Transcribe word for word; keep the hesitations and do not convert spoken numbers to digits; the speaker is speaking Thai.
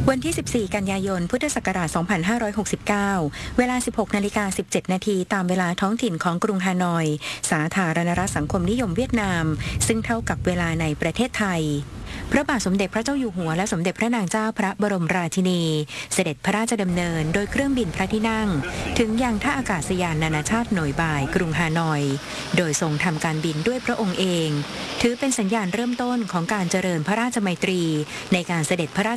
วันที่ สิบสี่ กันยายน พุทธศักราช สองพันห้าร้อยหกสิบเก้า เวลา สิบหกนาฬิกาสิบเจ็ดนาที ตามเวลาท้องถิ่นของกรุงฮานอย สาธารณรัฐสังคมนิยมเวียดนาม ซึ่งเท่ากับเวลาในประเทศไทย พระบาทสมเด็จพระเจ้าอยู่หัวและสมเด็จพระนางเจ้าพระบรมราชินี เสด็จพระราชดำเนินโดยเครื่องบินพระที่นั่ง ถึงยังท่าอากาศยานนานาชาติหน่วยบ่ายกรุงฮานอย โดยทรงทำการบินด้วยพระองค์เอง ถือเป็นสัญญาณเริ่มต้นของการเจริญพระราชมัยตรีในการเสด็จพระราช